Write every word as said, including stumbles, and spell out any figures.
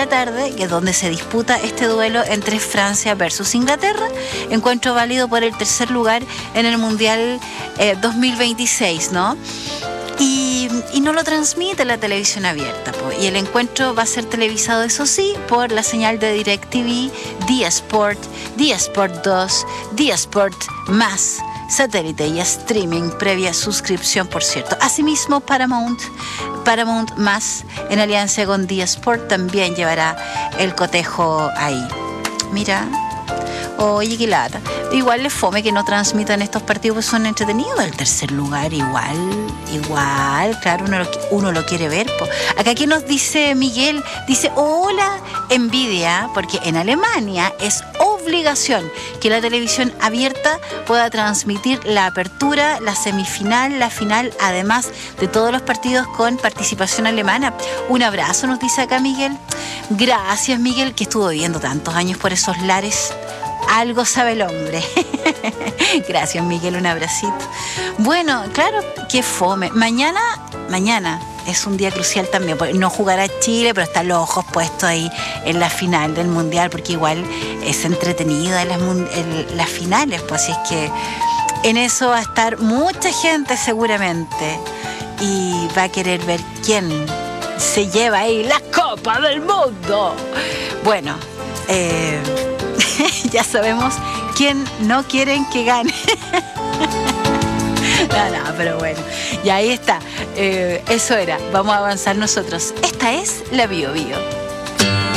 la tarde, que es donde se disputa este duelo entre Francia versus Inglaterra. Encuentro válido por el tercer lugar en el Mundial eh, dos mil veintiséis, ¿no? Y, y no lo transmite la televisión abierta, po. Y el encuentro va a ser televisado, eso sí, por la señal de DirecTV, Día Sport, Día Sport dos, Día Sport más, satélite y streaming previa suscripción, por cierto. Asimismo, Paramount, Paramount más, en alianza con Día Sport, también llevará el cotejo ahí. Mira, oye, qué lata. Igual les fome que no transmitan estos partidos, pues son entretenidos. El tercer lugar, igual, igual, claro, uno lo, uno lo quiere ver, po. Acá aquí nos dice Miguel, dice, hola, envidia, porque en Alemania es obligación que la televisión abierta pueda transmitir la apertura, la semifinal, la final, además de todos los partidos con participación alemana. Un abrazo, nos dice acá Miguel. Gracias, Miguel, que estuvo viviendo tantos años por esos lares. Algo sabe el hombre. Gracias, Miguel, un abracito. Bueno, claro, qué fome. Mañana, mañana es un día crucial también, porque no jugará Chile, pero están los ojos puestos ahí en la final del Mundial, porque igual es entretenida en las, en las finales, pues así es que en eso va a estar mucha gente seguramente y va a querer ver quién se lleva ahí la Copa del Mundo. Bueno, eh... ya sabemos quién no quieren que gane. No, no, pero bueno, y ahí está. Eh, eso era. Vamos a avanzar nosotros. Esta es la Bio Bio.